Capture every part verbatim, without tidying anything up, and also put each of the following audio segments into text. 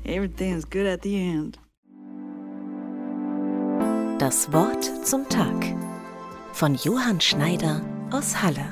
Everything's good at the end. Das Wort zum Tag von Johann Schneider aus Halle.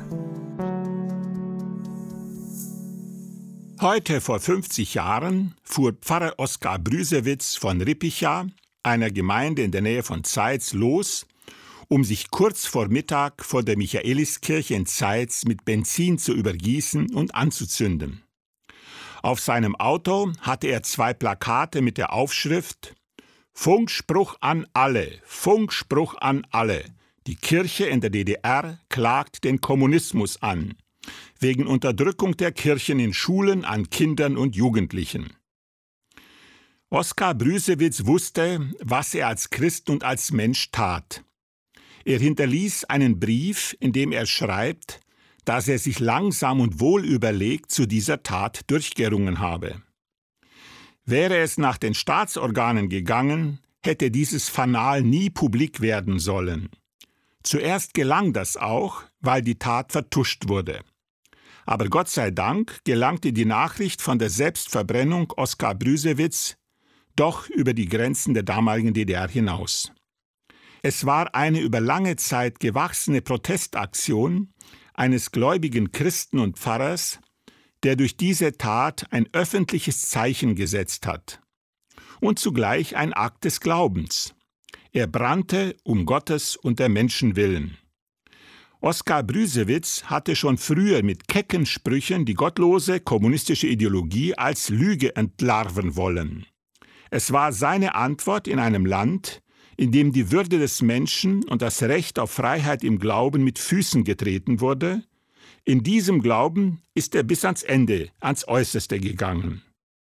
Heute vor fünfzig Jahren fuhr Pfarrer Oskar Brüsewitz von Rippicha, einer Gemeinde in der Nähe von Zeitz, los, um sich kurz vor Mittag vor der Michaeliskirche in Zeitz mit Benzin zu übergießen und anzuzünden. Auf seinem Auto hatte er zwei Plakate mit der Aufschrift »Funkspruch an alle, Funkspruch an alle. Die Kirche in der D D R klagt den Kommunismus an, wegen Unterdrückung der Kirchen in Schulen an Kindern und Jugendlichen.« Oskar Brüsewitz wusste, was er als Christ und als Mensch tat. Er hinterließ einen Brief, in dem er schreibt, dass er sich langsam und wohlüberlegt zu dieser Tat durchgerungen habe. Wäre es nach den Staatsorganen gegangen, hätte dieses Fanal nie publik werden sollen. Zuerst gelang das auch, weil die Tat vertuscht wurde. Aber Gott sei Dank gelangte die Nachricht von der Selbstverbrennung Oskar Brüsewitz doch über die Grenzen der damaligen D D R hinaus. Es war eine über lange Zeit gewachsene Protestaktion eines gläubigen Christen und Pfarrers, der durch diese Tat ein öffentliches Zeichen gesetzt hat. Und zugleich ein Akt des Glaubens. Er brannte um Gottes und der Menschen willen. Oskar Brüsewitz hatte schon früher mit kecken Sprüchen die gottlose kommunistische Ideologie als Lüge entlarven wollen. Es war seine Antwort in einem Land, in dem die Würde des Menschen und das Recht auf Freiheit im Glauben mit Füßen getreten wurde. In diesem Glauben ist er bis ans Ende, ans Äußerste gegangen.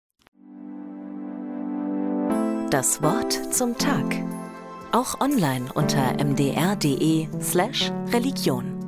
Das Wort zum Tag. Auch online unter m d r punkt d e slash Religion.